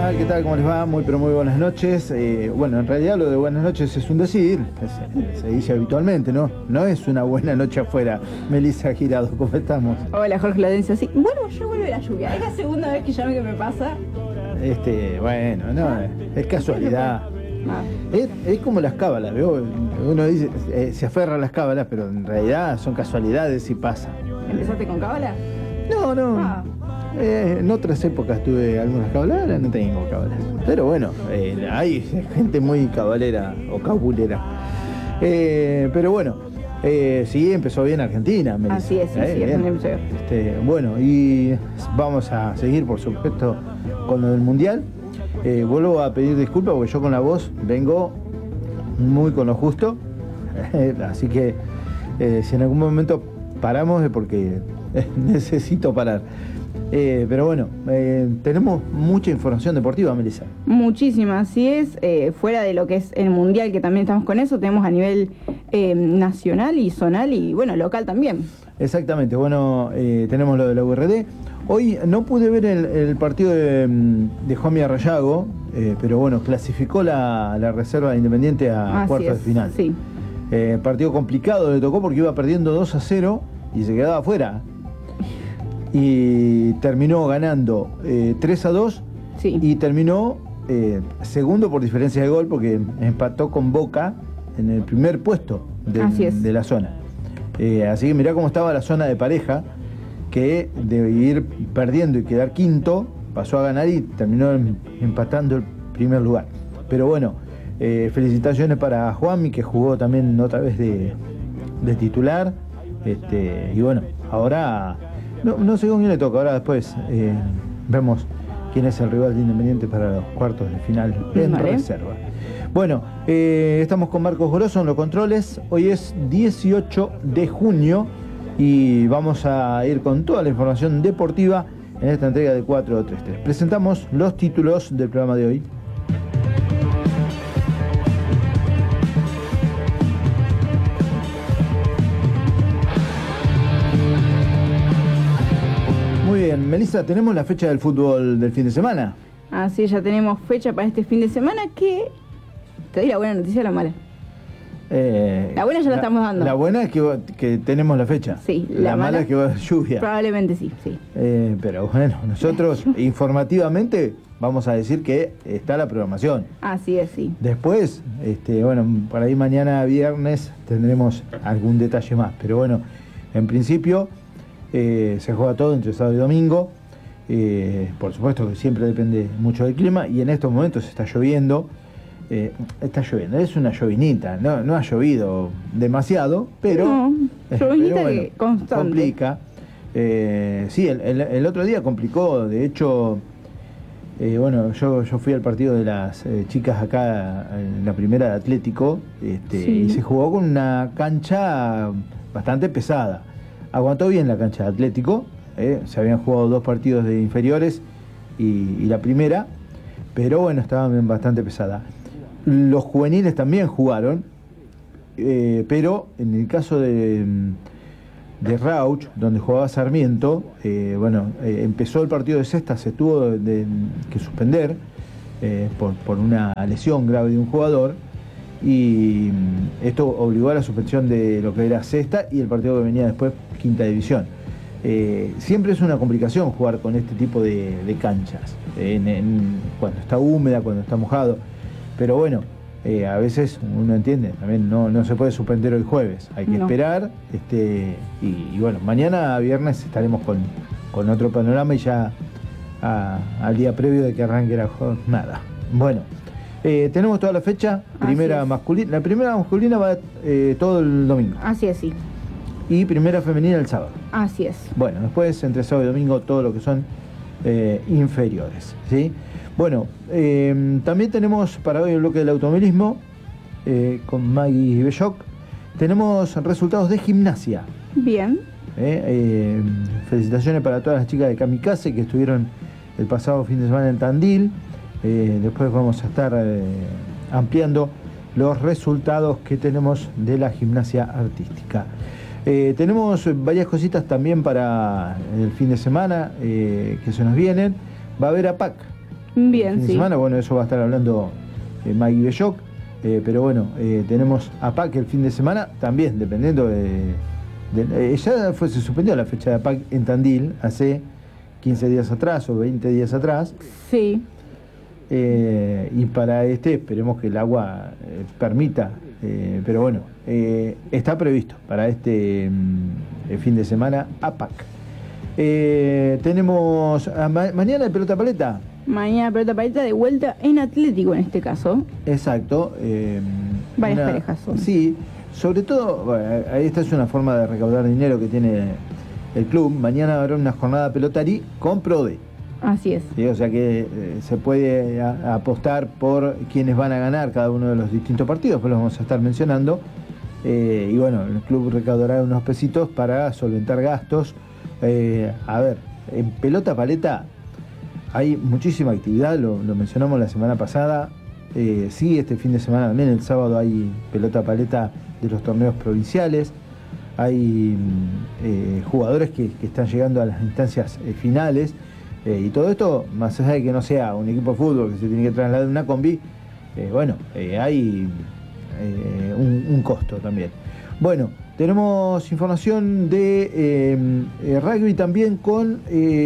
tal? ¿Qué tal? ¿Cómo les va? Muy, pero muy buenas noches. Bueno, en realidad lo de buenas noches es un decir, se dice habitualmente, ¿no? No es una buena noche afuera. Melissa Girado, ¿cómo estamos? Hola, Jorge Laudencio. Sí, bueno, ya vuelve la lluvia. Es la segunda vez que ya que me pasa. Bueno, no, es casualidad. Es como las cábalas, ¿veo? Uno dice, se aferra a las cábalas, pero en realidad son casualidades y pasa. ¿Empezaste con cábala? No. En otras épocas tuve algunas cábalas, ahora no tengo cábalas. Pero bueno, hay gente muy cabalera o cabulera. Pero bueno, sí, empezó bien Argentina, Melissa. Así es, bien. Bueno, y vamos a seguir, por supuesto, con lo del Mundial. Vuelvo a pedir disculpas porque yo con la voz vengo muy con lo justo. Así que si en algún momento paramos es porque necesito parar. Pero bueno, tenemos mucha información deportiva, Melissa. Muchísima, así es. Fuera de lo que es el Mundial, que también estamos con eso, tenemos a nivel nacional y zonal y, bueno, local también. Exactamente, bueno, tenemos lo de la URD. Hoy no pude ver el partido de Juanmi Arrayago, pero bueno, clasificó la reserva de Independiente a cuartos de final. Sí. Partido complicado le tocó porque iba perdiendo 2-0 y se quedaba afuera. Y terminó ganando 3-2, sí. Y terminó segundo por diferencia de gol porque empató con Boca en el primer puesto de la zona. Así que mirá cómo estaba la zona de pareja, que de ir perdiendo y quedar quinto, pasó a ganar y terminó empatando el primer lugar. Pero bueno, felicitaciones para Juanmi, que jugó también otra vez de titular. Y bueno, ahora no sé con quién le toca, ahora después vemos quién es el rival de Independiente para los cuartos de final en reserva. Bueno, estamos con Marcos Grosso en los controles. Hoy es 18 de junio y vamos a ir con toda la información deportiva en esta entrega de 433. Presentamos los títulos del programa de hoy. Muy bien, Melissa, tenemos la fecha del fútbol del fin de semana. Así ya tenemos fecha para este fin de semana. Que te doy la buena noticia o la mala. La buena ya la estamos dando. La buena es que tenemos la fecha. Sí, la mala es que va a haber lluvia. Probablemente sí. Pero bueno, nosotros informativamente vamos a decir que está la programación. Así es, sí. Después, bueno, por ahí mañana viernes tendremos algún detalle más. Pero bueno, en principio se juega todo entre sábado y domingo. Por supuesto que siempre depende mucho del clima y en estos momentos está lloviendo. Está lloviendo, es una llovinita, no ha llovido demasiado, pero llovinita bueno, constante. Complica. Sí, el otro día complicó, de hecho, bueno, yo fui al partido de las chicas acá en la primera de Atlético, sí. Y se jugó con una cancha bastante pesada. Aguantó bien la cancha de Atlético, se habían jugado 2 partidos de inferiores y la primera, pero bueno, estaba bastante pesada. Los juveniles también jugaron, pero en el caso de Rauch, donde jugaba Sarmiento, empezó el partido de sexta, se tuvo que suspender por una lesión grave de un jugador, y esto obligó a la suspensión de lo que era sexta y el partido que venía después, quinta división. Siempre es una complicación jugar con este tipo de canchas, cuando está húmeda, cuando está mojado. Pero bueno, a veces uno entiende, también no se puede suspender hoy jueves, hay que esperar, y bueno, mañana viernes estaremos con otro panorama y ya al día previo de que arranque la jornada. Bueno, tenemos toda la fecha, primera masculina, la primera masculina va todo el domingo. Así es, sí. Y primera femenina el sábado. Así es. Bueno, después entre sábado y domingo todo lo que son inferiores, ¿sí? Bueno, también tenemos para hoy el bloque del automovilismo con Maggie Belloc. Tenemos resultados de gimnasia. Bien. Felicitaciones para todas las chicas de Kamikaze que estuvieron el pasado fin de semana en Tandil. Después vamos a estar ampliando los resultados que tenemos de la gimnasia artística. Tenemos varias cositas también para el fin de semana que se nos vienen. Va a haber APAC. Bien, fin de sí. semana. Bueno, eso va a estar hablando Maggie Belloc. Pero bueno, tenemos APAC el fin de semana, también dependiendo se suspendió la fecha de APAC en Tandil hace 15 días atrás o 20 días atrás. Sí. Y para esperemos que el agua permita, pero bueno, está previsto para fin de semana APAC. Tenemos mañana de pelota paleta. Mañana pelota paleta de vuelta en Atlético en este caso. Exacto. Varias parejas son. Sí, sobre todo, bueno, esta es una forma de recaudar dinero que tiene el club. Mañana habrá una jornada pelotari con PRODE. Así es. ¿Sí? O sea que se puede apostar por quienes van a ganar cada uno de los distintos partidos, pues los vamos a estar mencionando. Y bueno, el club recaudará unos pesitos para solventar gastos. A ver, en pelota paleta hay muchísima actividad, lo mencionamos la semana pasada. Sí, este fin de semana también, el sábado, hay pelota paleta de los torneos provinciales. Hay jugadores que están llegando a las instancias finales. Y todo esto, más allá de que no sea un equipo de fútbol que se tiene que trasladar en una combi, hay un costo también. Bueno, tenemos información de rugby también con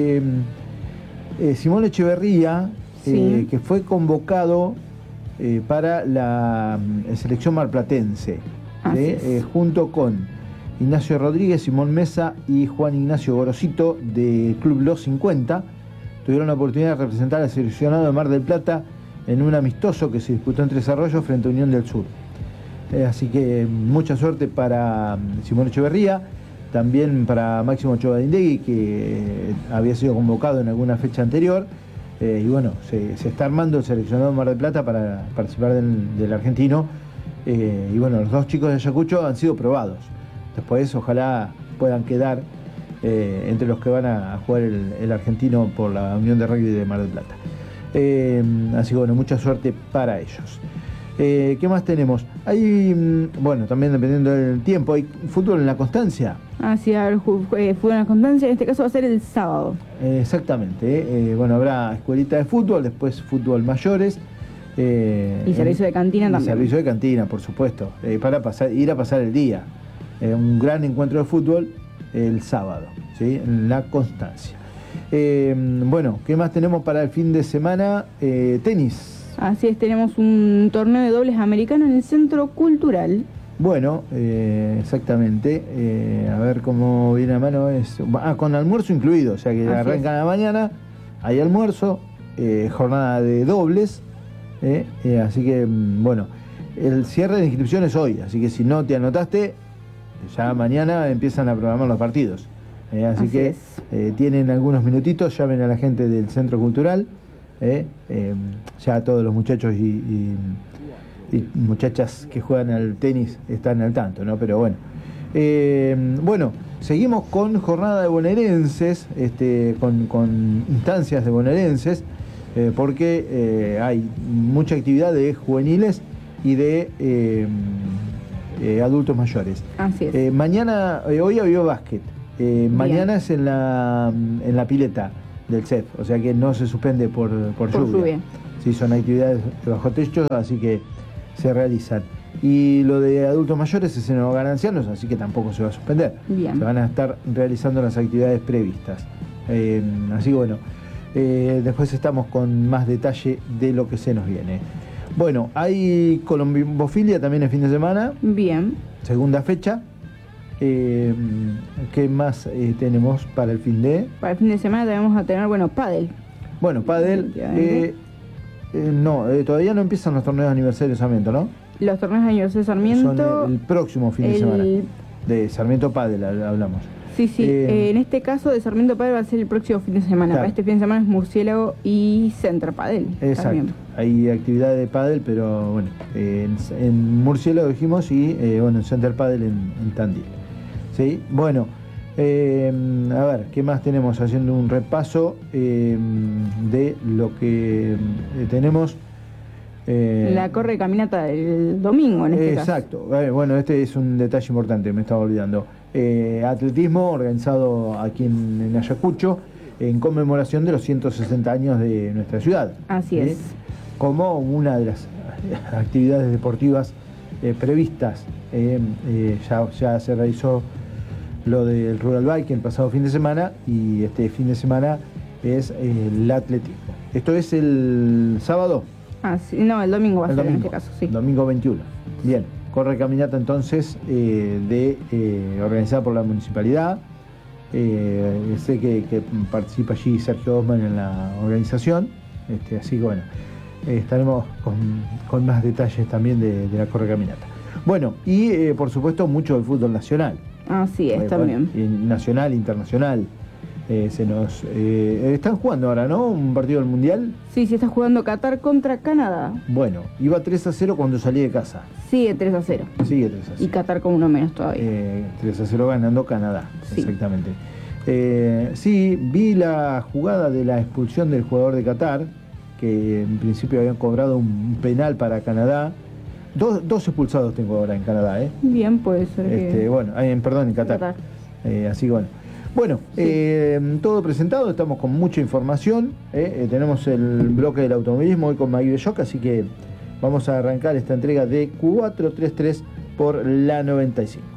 Simón Echeverría, Sí. que fue convocado para la selección marplatense, Así es. junto con Ignacio Rodríguez, Simón Mesa y Juan Ignacio Gorosito de Club Los 50. Tuvieron la oportunidad de representar al seleccionado de Mar del Plata en un amistoso que se disputó en Tres Arroyos frente a Unión del Sur. Así que mucha suerte para Simón Echeverría, también para Máximo Ochoa Indegui, que había sido convocado en alguna fecha anterior. Y bueno, se está armando el seleccionado de Mar del Plata para participar del argentino. Y bueno, los dos chicos de Ayacucho han sido probados. Después ojalá puedan quedar entre los que van a jugar el argentino por la Unión de Rugby de Mar del Plata. Así que bueno, mucha suerte para ellos. ¿Qué más tenemos? Hay, bueno, también dependiendo del tiempo, hay fútbol en la Constancia. Así es, fútbol en la Constancia, en este caso va a ser el sábado. Exactamente. Bueno, habrá escuelita de fútbol, después fútbol mayores. Y servicio de cantina también. Servicio de cantina, por supuesto, para ir a pasar el día. Un gran encuentro de fútbol el sábado, ¿sí? En la Constancia. Bueno, ¿qué más tenemos para el fin de semana? Tenis. Así es, tenemos un torneo de dobles americano en el Centro Cultural. Bueno, exactamente. A ver cómo viene a mano. Con almuerzo incluido, o sea que arrancan a la mañana, hay almuerzo, jornada de dobles. Así que, bueno, el cierre de inscripciones hoy, así que si no te anotaste, ya mañana empiezan a programar los partidos. Así que tienen algunos minutitos, llamen a la gente del Centro Cultural. Ya todos los muchachos y muchachas que juegan al tenis están al tanto, ¿no? Pero bueno. Bueno, seguimos con jornada de bonaerenses, con instancias de bonaerenses, porque hay mucha actividad de juveniles y de adultos mayores. Así es. Mañana, hoy había básquet. Mañana es en la pileta del CEF, o sea que no se suspende por lluvia. Sí, son actividades bajo techo, así que se realizan. Y lo de adultos mayores es en hogar ancianos, así que tampoco se va a suspender. Bien. Se van a estar realizando las actividades previstas. Así que bueno, después estamos con más detalle de lo que se nos viene. Bueno, hay colombofilia también el fin de semana. Bien. Segunda fecha. ¿Qué más tenemos para el fin de? Para el fin de semana vamos a tener, pádel. Bueno, pádel. Todavía no empiezan los torneos de aniversario de Sarmiento, ¿no? Los torneos de aniversario de Sarmiento. Son el próximo fin de semana. De Sarmiento Pádel hablamos. Sí. En este caso de Sarmiento Pádel va a ser el próximo fin de semana. Claro. Para este fin de semana es Murciélago y Centro Pádel. Exacto. También. Hay actividad de pádel, pero bueno, en Murciélago dijimos y en Center Pádel en Tandil. ¿Sí? Bueno, a ver, ¿qué más tenemos? Haciendo un repaso de lo que tenemos. La corre caminata del domingo en este caso. Exacto. Bueno, este es un detalle importante, me estaba olvidando. Atletismo organizado aquí en Ayacucho. en conmemoración de los 160 años de nuestra ciudad. Así es. Como una de las actividades deportivas previstas. Ya se realizó lo del Rural Bike el pasado fin de semana, y este fin de semana es el atletismo. Esto es el sábado. No, el domingo va a ser en este caso, sí. Domingo 21. Bien, corre caminata entonces organizada por la municipalidad. Sé que participa allí Sergio Osman en la organización. Así que bueno, estaremos con más detalles también de la corre caminata. Bueno, y por supuesto mucho del fútbol nacional. Así es, también. Nacional, internacional. Están jugando ahora, ¿no? Un partido del Mundial. Sí, está jugando Qatar contra Canadá. Bueno, iba 3-0 cuando salí de casa. Sigue 3-0. Sigue 3-0. Y Qatar con uno menos todavía. 3-0 ganando Canadá, sí. Exactamente. Sí, vi la jugada de la expulsión del jugador de Qatar, que en principio habían cobrado un penal para Canadá. Dos expulsados tengo ahora en Canadá, ¿eh? Bien, puede ser perdón, en Qatar. Así que bueno. Bueno, sí. Todo presentado, estamos con mucha información. Tenemos el bloque del automovilismo hoy con Maguire Shock, así que vamos a arrancar esta entrega de 433 por la 95.